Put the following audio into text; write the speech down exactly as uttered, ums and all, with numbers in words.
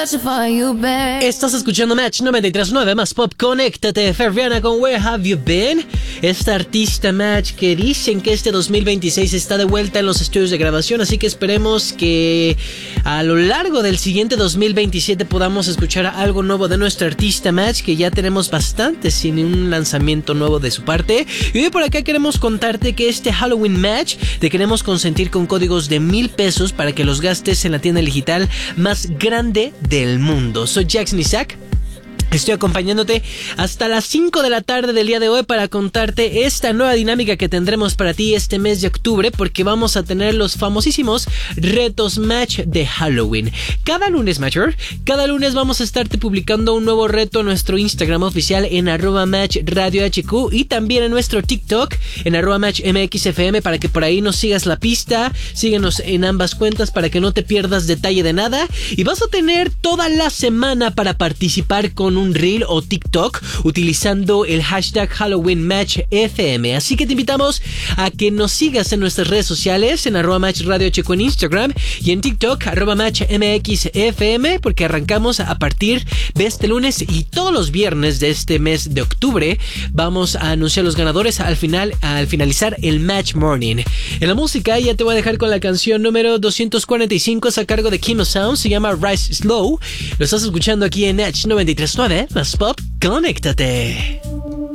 Estás escuchando Match noventa y tres punto nueve más Pop. Conéctate, Ferriana con Where Have You Been. Esta artista Match que dicen que este dos mil veintiséis está de vuelta en los estudios de grabación, así que esperemos que a lo largo del siguiente dos mil veintisiete podamos escuchar algo nuevo de nuestra artista Match, que ya tenemos bastante sin un lanzamiento nuevo de su parte. Y hoy por acá queremos contarte que este Halloween Match te queremos consentir con códigos de mil pesos para que los gastes en la tienda digital más grande del mundo. Soy Jackson Isaac. Estoy acompañándote hasta las cinco de la tarde del día de hoy para contarte esta nueva dinámica que tendremos para ti este mes de octubre, porque vamos a tener los famosísimos retos Match de Halloween. Cada lunes, Matcher, cada lunes vamos a estarte publicando un nuevo reto en nuestro Instagram oficial en arroba Match Radio H Q y también en nuestro TikTok en arroba Match M X F M para que por ahí nos sigas la pista. Síguenos en ambas cuentas para que no te pierdas detalle de nada y vas a tener toda la semana para participar con un reel o TikTok utilizando el hashtag Halloween Match F M. Así que te invitamos a que nos sigas en nuestras redes sociales en arroba Match Radio H Q en Instagram y en TikTok arroba Match M X F M, porque arrancamos a partir de este lunes y todos los viernes de este mes de octubre vamos a anunciar los ganadores al final, al finalizar el Match Morning. En la música ya te voy a dejar con la canción número doscientos cuarenta y cinco, es a cargo de Kimo Sound, se llama Rise Slow. Lo estás escuchando aquí en Match noventa y tres punto nueve más Pop. Conéctate.